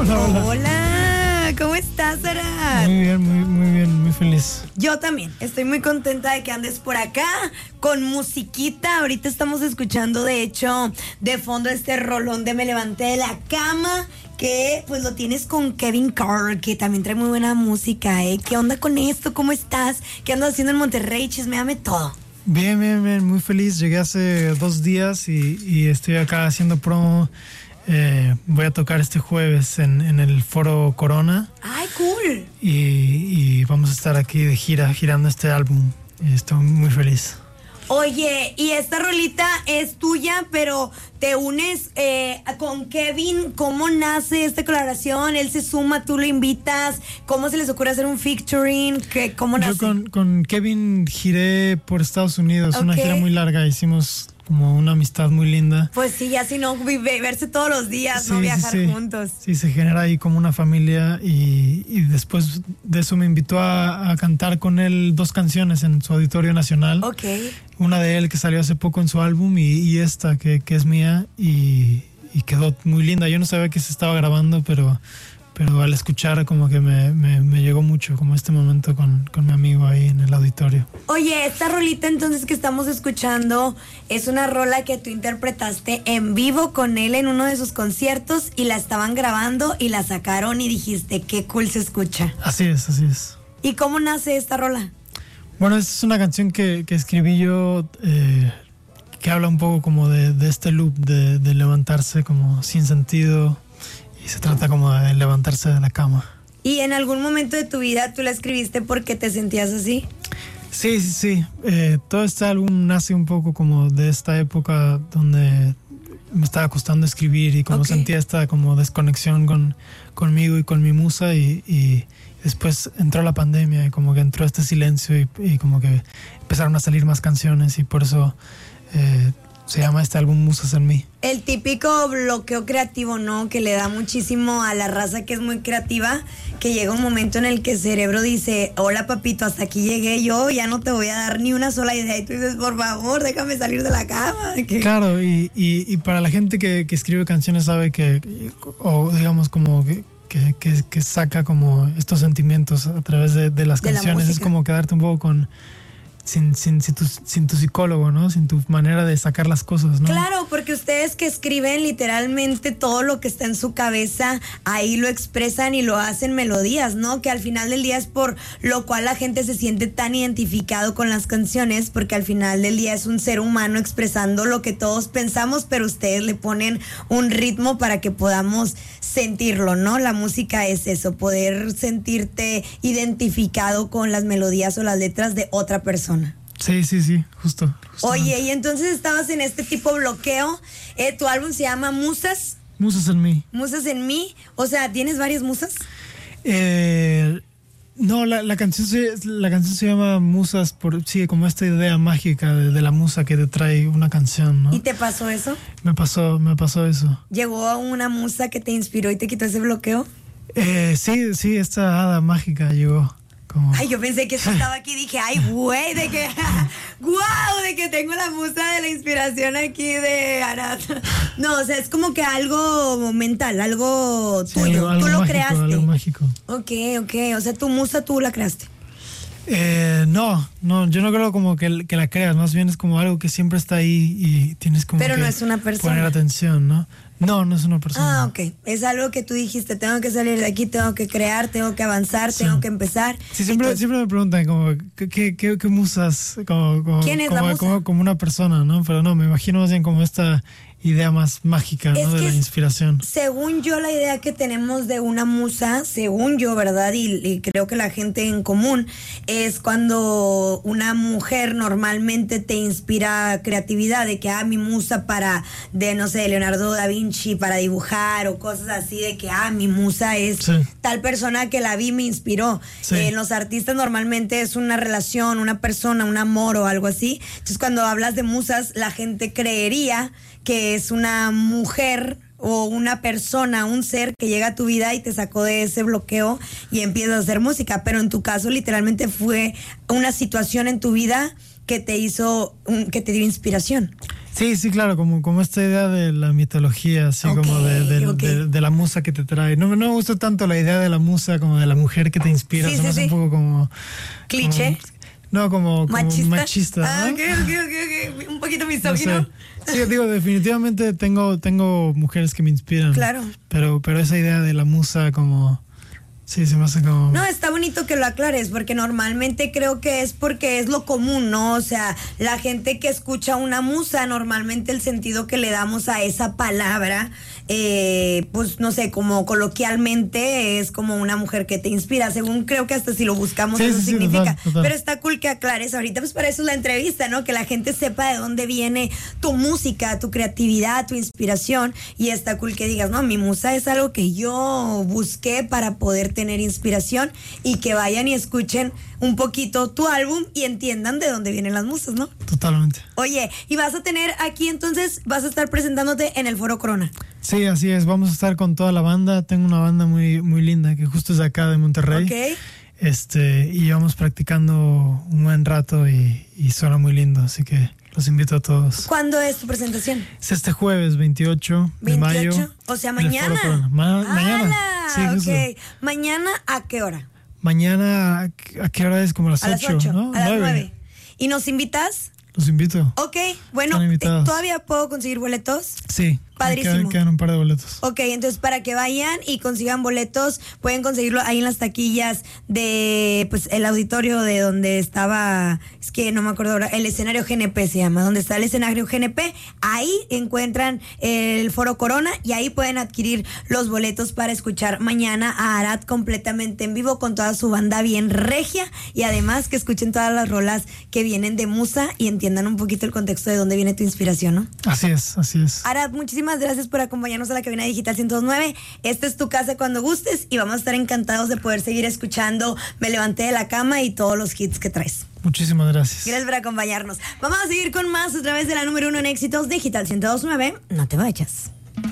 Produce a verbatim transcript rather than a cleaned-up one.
Hola, hola. Hola, ¿cómo estás, Arad? Muy bien, muy, muy bien, muy feliz. Yo también, estoy muy contenta de que andes por acá con musiquita. Ahorita estamos escuchando, de hecho, de fondo este rolón de Me Levanté de la Cama, que pues lo tienes con Kevin Carr, que también trae muy buena música, ¿eh? ¿Qué onda con esto? ¿Cómo estás? ¿Qué andas haciendo en Monterrey? Chisméame todo. Bien, bien, bien, muy feliz. Llegué hace dos días y, y estoy acá haciendo promo. Eh, voy a tocar este jueves en, en el Foro Corona. ¡Ay, cool! Y, y vamos a estar aquí de gira, girando este álbum. Y estoy muy feliz. Oye, y esta rolita es tuya, pero te unes eh, con Kevin. ¿Cómo nace esta colaboración? Él se suma, tú lo invitas. ¿Cómo se les ocurre hacer un featuring? ¿Qué, ¿Cómo nace? Yo con, con Kevin giré por Estados Unidos, Ok. una gira muy larga. Hicimos como una amistad muy linda. Pues sí, ya si no, vive, verse todos los días, Sí, no sí, viajar sí. juntos. Sí, se genera ahí como una familia y, y después de eso me invitó a, a cantar con él dos canciones en su Auditorio Nacional. Ok. Una de él que salió hace poco en su álbum y, y esta que, que es mía y, y quedó muy linda. Yo no sabía que se estaba grabando, pero, pero al escuchar como que me, me, me llegó mucho, como este momento con, con mi amigo ahí en el auditorio. Oye, esta rolita entonces que estamos escuchando es una rola que tú interpretaste en vivo con él en uno de sus conciertos y la estaban grabando y la sacaron y dijiste, qué cool se escucha. Así es, así es. ¿Y cómo nace esta rola? Bueno, esta es una canción que, que escribí yo, eh, que habla un poco como de, de este loop de, de levantarse como sin sentido y se trata como de levantarse de la cama. ¿Y en algún momento de tu vida tú la escribiste porque te sentías así? Sí, sí, sí. Eh, todo este álbum nace un poco como de esta época donde me estaba costando escribir y como Ok. sentía esta como desconexión con, conmigo y con mi musa y, y después entró la pandemia y como que entró este silencio y, y como que empezaron a salir más canciones y por eso eh, se llama este álbum Musas en mí. El típico bloqueo creativo, ¿no? Que le da muchísimo a la raza que es muy creativa, que llega un momento en el que el cerebro dice, hola papito, hasta aquí llegué yo, ya no te voy a dar ni una sola idea. Y tú dices, por favor, déjame salir de la cama. Que... Claro, y, y, y para la gente que, que escribe canciones sabe que, o digamos como que, que, que, que saca como estos sentimientos a través de, de las De la canciones, es música. como quedarte un poco con... Sin, sin, sin, tu, sin tu psicólogo, ¿no? Sin tu manera de sacar las cosas, ¿no? Claro, porque ustedes que escriben literalmente todo lo que está en su cabeza, ahí lo expresan y lo hacen melodías, ¿no? Que al final del día es por lo cual la gente se siente tan identificado con las canciones, porque al final del día es un ser humano expresando lo que todos pensamos, pero ustedes le ponen un ritmo para que podamos sentirlo, ¿no? La música es eso, poder sentirte identificado con las melodías o las letras de otra persona. Sí, sí, sí, justo. justamente. Oye, y entonces estabas en este tipo de bloqueo. Eh, tu álbum se llama Musas. Musas en mí. Musas en mí. O sea, ¿tienes varias musas? Eh, no, la, la, canción se, la canción se llama Musas, por sigue como esta idea mágica de, de la musa que te trae una canción, ¿no? ¿Y te pasó eso? Me pasó, me pasó eso. ¿Llegó una musa que te inspiró y te quitó ese bloqueo? Eh, sí, sí, esta hada mágica llegó. Como... Ay, yo pensé que eso estaba aquí y dije, ay, güey, de que, guau, de que tengo la musa de la inspiración aquí de Arad. No, o sea, es como que algo mental, algo Sí, tuyo, algo, algo tú lo mágico, creaste. algo mágico. Ok, ok, o sea, tu musa tú la creaste. Eh, no, no, yo no creo como que, que la creas, más bien es como algo que siempre está ahí y tienes como Pero que no es una persona. poner atención, ¿no? No, no es una persona. Ah, ok. Es algo que tú dijiste, tengo que salir de aquí, tengo que crear, tengo que avanzar, Sí. tengo que empezar. Sí, siempre, Entonces, siempre me preguntan como, ¿qué, qué, qué, qué musas? Como, como, ¿Quién es la como, musa? Como, como una persona, ¿no? Pero no, me imagino más bien como esta idea más mágica, Es ¿no? De que la es- inspiración. según yo, la idea que tenemos de una musa, según yo, ¿verdad? Y, y creo que la gente en común, es cuando una mujer normalmente te inspira creatividad, de que, ah, mi musa para, de, no sé, Leonardo da Vinci, para dibujar o cosas así, de que, ah, mi musa es Sí. tal persona que la vi, me inspiró. Sí. Eh, en los artistas normalmente es una relación, una persona, un amor o algo así. Entonces, cuando hablas de musas, la gente creería que es una mujer o una persona, un ser que llega a tu vida y te sacó de ese bloqueo y empiezas a hacer música. Pero en tu caso, literalmente fue una situación en tu vida que te hizo, un- que te dio inspiración. Sí, sí, claro, como, como esta idea de la mitología, así Ok, como de, de, ok. de, de la musa que te trae. No, no me gusta tanto la idea de la musa como de la mujer que te inspira, Sí, se me sí, hace sí. un poco como... ¿Cliché? como- no, como, como ¿Machista? machista, Ah, ¿no? ok, ok, ok, ok. Un poquito No misógino. sé. Sí, digo, definitivamente tengo, tengo mujeres que me inspiran. Claro. Pero, pero esa idea de la musa como... Sí, se me hace como... No, está bonito que lo aclares, porque normalmente creo que es porque es lo común, ¿no? O sea, la gente que escucha una musa, normalmente el sentido que le damos a esa palabra, eh, pues no sé, como coloquialmente es como una mujer que te inspira, según creo que hasta si lo buscamos Sí, eso sí, sí, significa. total, total. Pero está cool que aclares ahorita, pues para eso es la entrevista, ¿no? Que la gente sepa de dónde viene tu música, tu creatividad, tu inspiración, y está cool que digas, no, mi musa es algo que yo busqué para poder tener inspiración, y que vayan y escuchen un poquito tu álbum y entiendan de dónde vienen las musas, ¿no? Totalmente. Oye, y vas a tener aquí entonces, vas a estar presentándote en el Foro Corona. Sí, así es. Vamos a estar con toda la banda. Tengo una banda muy, muy linda que justo es de acá, de Monterrey. Ok. Este, y vamos practicando un buen rato y, y suena muy lindo, así que los invito a todos. ¿Cuándo es tu presentación? Es este jueves veintiocho de mayo. veintiocho, o sea, en el Foro mañana. Corona. Ma- mañana. ¡Hala! Sí, justo. Ok. ¿Mañana a qué hora? Mañana, ¿a qué- ¿a qué hora es? Como a las A las ocho, ocho, ¿no? a las Nueve. nueve. ¿Y nos invitas? Los invito. Ok, bueno, Están eh, invitados. ¿todavía puedo conseguir boletos? Sí. Padrísimo. Quedan, quedan un par de boletos. Ok, entonces para que vayan y consigan boletos, pueden conseguirlo ahí en las taquillas de, pues, el auditorio de donde estaba, es que no me acuerdo ahora, el escenario G N P se llama, donde está el escenario G N P, ahí encuentran el Foro Corona y ahí pueden adquirir los boletos para escuchar mañana a Arad completamente en vivo con toda su banda bien regia, y además que escuchen todas las rolas que vienen de Musa y entiendan un poquito el contexto de dónde viene tu inspiración, ¿no? Así es, así es. Arad, muchísimas gracias por acompañarnos a la cabina digital ciento dos punto nueve. Esta es tu casa cuando gustes y vamos a estar encantados de poder seguir escuchando Me Levanté de la Cama y todos los hits que traes. Muchísimas gracias. Gracias por acompañarnos. Vamos a seguir con más a través de la número uno en éxitos digital ciento dos punto nueve. No te vayas.